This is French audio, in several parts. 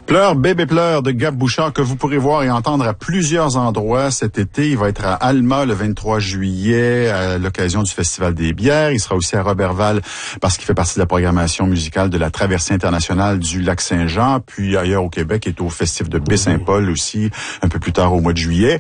Pleure, bébé pleure de Gab Bouchard que vous pourrez voir et entendre à plusieurs endroits cet été. Il va être à Alma le 23 juillet à l'occasion du Festival des bières. Il sera aussi à Roberval parce qu'il fait partie de la programmation musicale de la Traversée internationale du Lac-Saint-Jean. Puis ailleurs au Québec, il est au Festif de Baie-Saint-Paul aussi un peu plus tard au mois de juillet.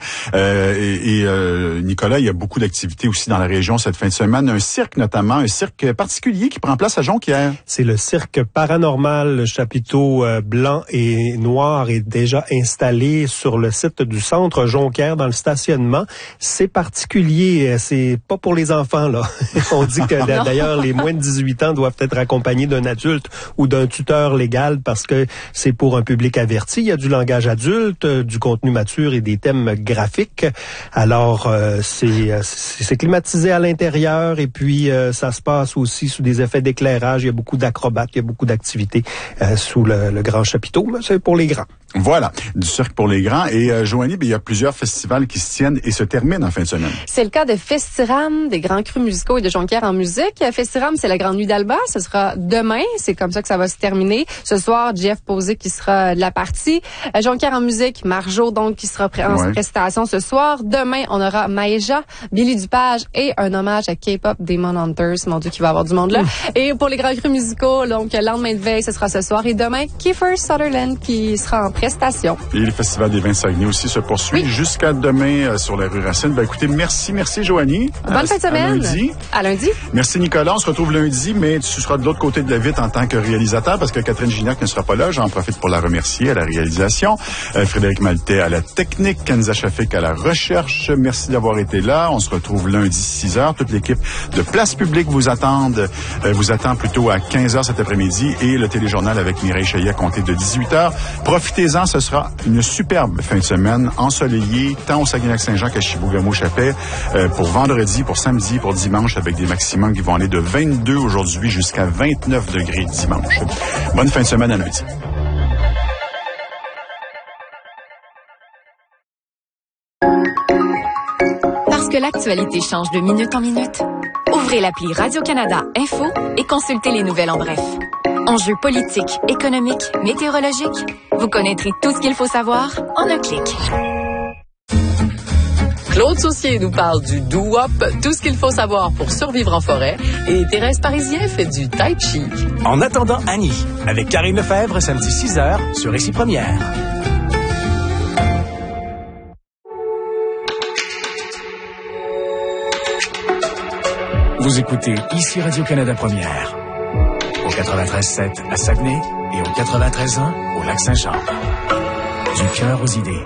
Nicolas, il y a beaucoup d'activités aussi dans la région cette fin de semaine. Un cirque notamment, un cirque particulier qui prend place à Jonquière. C'est le cirque paranormal. Le chapiteau blanc et noir est déjà installé sur le site du centre Jonquière dans le stationnement. C'est particulier, c'est pas pour les enfants là. On dit que d'ailleurs les moins de 18 ans doivent être accompagnés d'un adulte ou d'un tuteur légal parce que c'est pour un public averti. Il y a du langage adulte, du contenu mature et des thèmes graphiques. Alors c'est climatisé à l'intérieur et puis ça se passe aussi sous des effets d'éclairage. Il y a beaucoup d'acrobates, il y a beaucoup d'activités sous le grand chapiteau. C'est pour les grands. Voilà, du cirque pour les grands. Et Joanie, il y a plusieurs festivals qui se tiennent et se terminent en fin de semaine. C'est le cas de Festiram, des grands crus musicaux et de Jonquière en musique. Festiram, c'est la grande nuit d'Alba. Ce sera demain. C'est comme ça que ça va se terminer. Ce soir, Jeff Posey qui sera de la partie. Jonquière en musique, Marjo, donc, qui sera en prestation ce soir. Demain, on aura Maëja, Billy Dupage et un hommage à K-pop Demon Hunters. Mon Dieu, qu'il va y avoir du monde là. Et pour les grands crus musicaux, donc, le lendemain de veille, ce sera ce soir. Et demain, Kiefer Sutherland qui sera en prestation. Et le Festival des vins de Saguenay aussi se poursuit jusqu'à demain sur la rue Racine. Ben écoutez, merci Joanie. Bonne fin de semaine. À lundi. Merci Nicolas. On se retrouve lundi, mais tu seras de l'autre côté de la vitre en tant que réalisateur parce que Catherine Gignac ne sera pas là. J'en profite pour la remercier à la réalisation. Frédéric Maltais à la technique. Kenza Chafik à la recherche. Merci d'avoir été là. On se retrouve lundi 6h. Toute l'équipe de Place Publique vous attend plutôt à 15h cet après-midi et le téléjournal avec Mireille Chaillet à compter de 18h. Profitez-en, ce sera une superbe fin de semaine ensoleillée, tant au Saguenay-Lac-Saint-Jean qu'à Chibougamau-Chapais, pour vendredi, pour samedi, pour dimanche, avec des maximums qui vont aller de 22 aujourd'hui jusqu'à 29 degrés dimanche. Bonne fin de semaine à lundi. Parce que l'actualité change de minute en minute, ouvrez l'appli Radio-Canada Info et consultez les nouvelles en bref. Enjeux politiques, économiques, météorologiques, vous connaîtrez tout ce qu'il faut savoir en un clic. Claude Saucier nous parle du doo-wop, tout ce qu'il faut savoir pour survivre en forêt, et Thérèse Parisien fait du tai chi. En attendant Annie, avec Karine Lefebvre, samedi 6h sur Récit Première. Vous écoutez ici Radio-Canada Première. Au 93.7 à Saguenay et au 93.1 au Lac-Saint-Jean. Du cœur aux idées.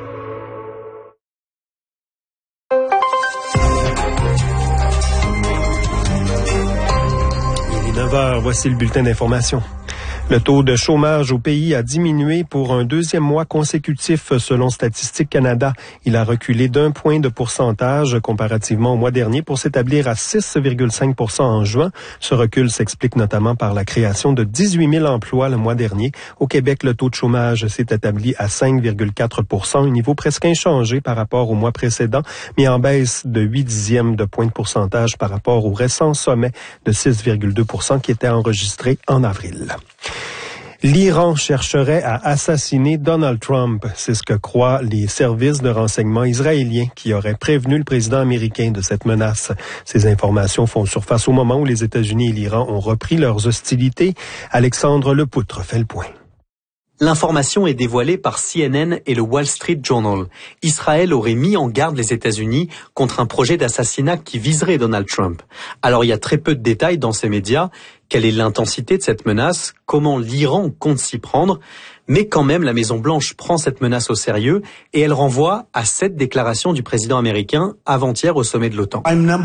Il est 9h, voici le bulletin d'information. Le taux de chômage au pays a diminué pour un deuxième mois consécutif selon Statistique Canada. Il a reculé d'1 point de pourcentage comparativement au mois dernier pour s'établir à 6,5 % en juin. Ce recul s'explique notamment par la création de 18 000 emplois le mois dernier. Au Québec, le taux de chômage s'est établi à 5,4 %, un niveau presque inchangé par rapport au mois précédent, mais en baisse de 0,8 de point de pourcentage par rapport au récent sommet de 6,2 % qui était enregistré en avril. L'Iran chercherait à assassiner Donald Trump. C'est ce que croient les services de renseignement israéliens qui auraient prévenu le président américain de cette menace. Ces informations font surface au moment où les États-Unis et l'Iran ont repris leurs hostilités. Alexandre Lepoutre fait le point. L'information est dévoilée par CNN et le Wall Street Journal. Israël aurait mis en garde les États-Unis contre un projet d'assassinat qui viserait Donald Trump. Alors il y a très peu de détails dans ces médias. Quelle est l'intensité de cette menace? Comment l'Iran compte s'y prendre? Mais quand même, la Maison-Blanche prend cette menace au sérieux et elle renvoie à cette déclaration du président américain avant-hier au sommet de l'OTAN.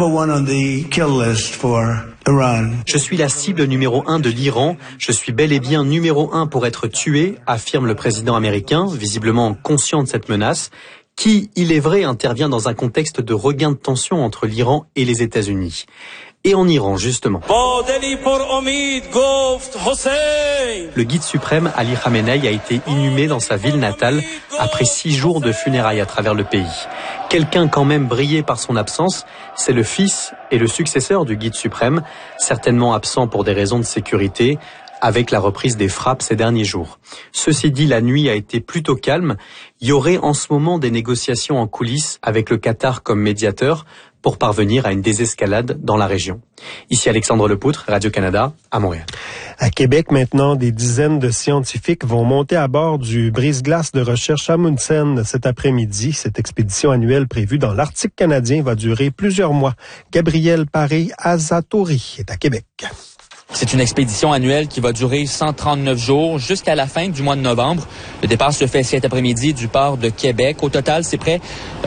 Je suis la cible numéro 1 de l'Iran. Je suis bel et bien numéro 1 pour être tué, affirme le président américain, visiblement conscient de cette menace, qui, il est vrai, intervient dans un contexte de regain de tension entre l'Iran et les États-Unis. Et en Iran, justement. Le guide suprême Ali Khamenei a été inhumé dans sa ville natale après 6 jours de funérailles à travers le pays. Quelqu'un quand même brillé par son absence, c'est le fils et le successeur du guide suprême, certainement absent pour des raisons de sécurité, avec la reprise des frappes ces derniers jours. Ceci dit, la nuit a été plutôt calme. Il y aurait en ce moment des négociations en coulisses avec le Qatar comme médiateur pour parvenir à une désescalade dans la région. Ici Alexandre Lepoutre, Radio-Canada, à Montréal. À Québec, maintenant, des dizaines de scientifiques vont monter à bord du brise-glace de recherche Amundsen cet après-midi. Cette expédition annuelle prévue dans l'Arctique canadien va durer plusieurs mois. Gabriel Paré-Azatori est à Québec. C'est une expédition annuelle qui va durer 139 jours jusqu'à la fin du mois de novembre. Le départ se fait cet après-midi du port de Québec. Au total, c'est près